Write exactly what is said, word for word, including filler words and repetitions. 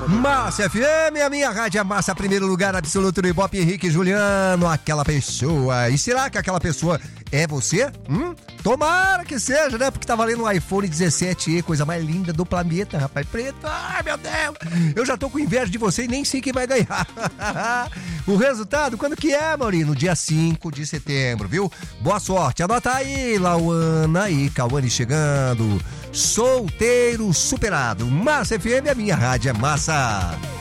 Massa F M, a minha rádio é massa, primeiro lugar absoluto do Ibope, Henrique Juliano, aquela pessoa. E será que aquela pessoa é você? Hum? Tomara que seja, né? Porque tá valendo um iPhone dezessete E, coisa mais linda do planeta, rapaz. Preto, ai meu Deus, eu já tô com inveja de você e nem sei quem vai ganhar. O resultado, quando que é, Maurinho? No dia cinco de setembro, viu? Boa sorte, anota aí, Lauana e Cauane chegando. Solteiro superado. Massa F M, a minha rádio é massa.